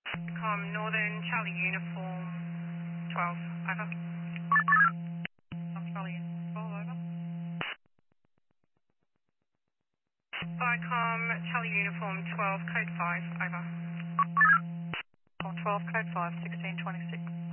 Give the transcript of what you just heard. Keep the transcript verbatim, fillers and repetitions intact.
Com Northern Charlie Uniform twelve, over. North Charlie Uniform twelve, over. Vicom Charlie Uniform twelve, code five, over. Call twelve, code five, sixteen twenty-six.